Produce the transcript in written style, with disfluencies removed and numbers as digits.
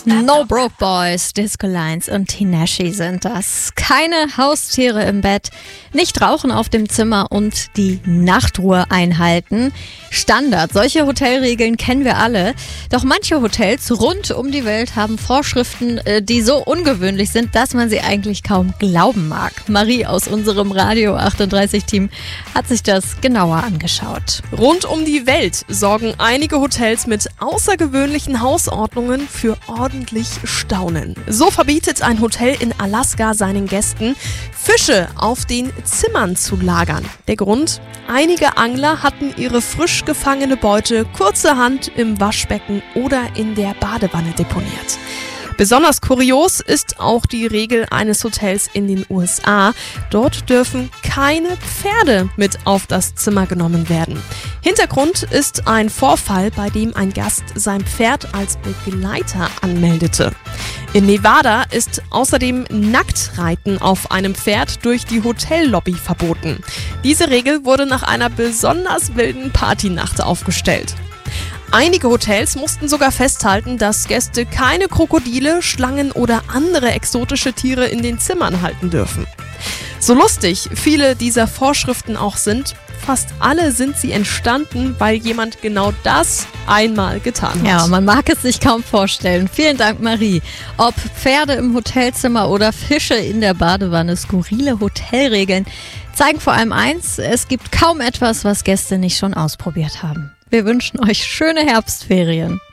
No Broke Boys, Disco Lines und Tinashe sind das. Keine Haustiere im Bett, nicht rauchen auf dem Zimmer und die Nachtruhe einhalten. Standard, solche Hotelregeln kennen wir alle. Doch manche Hotels rund um die Welt haben Vorschriften, die so ungewöhnlich sind, dass man sie eigentlich kaum glauben mag. Marie aus unserem Radio 38-Team hat sich das genauer angeschaut. Rund um die Welt sorgen einige Hotels mit außergewöhnlichen Hausordnungen für ordentlich Staunen. So verbietet ein Hotel in Alaska seinen Gästen, Fische auf den Zimmern zu lagern. Der Grund? Einige Angler hatten ihre frisch gefangene Beute kurzerhand im Waschbecken oder in der Badewanne deponiert. Besonders kurios ist auch die Regel eines Hotels in den USA. Dort dürfen keine Pferde mit auf das Zimmer genommen werden. Hintergrund ist ein Vorfall, bei dem ein Gast sein Pferd als Begleiter anmeldete. In Nevada ist außerdem Nacktreiten auf einem Pferd durch die Hotellobby verboten. Diese Regel wurde nach einer besonders wilden Partynacht aufgestellt. Einige Hotels mussten sogar festhalten, dass Gäste keine Krokodile, Schlangen oder andere exotische Tiere in den Zimmern halten dürfen. So lustig viele dieser Vorschriften auch sind, fast alle sind sie entstanden, weil jemand genau das einmal getan hat. Ja, man mag es sich kaum vorstellen. Vielen Dank, Marie. Ob Pferde im Hotelzimmer oder Fische in der Badewanne, skurrile Hotelregeln zeigen vor allem eins: Es gibt kaum etwas, was Gäste nicht schon ausprobiert haben. Wir wünschen euch schöne Herbstferien.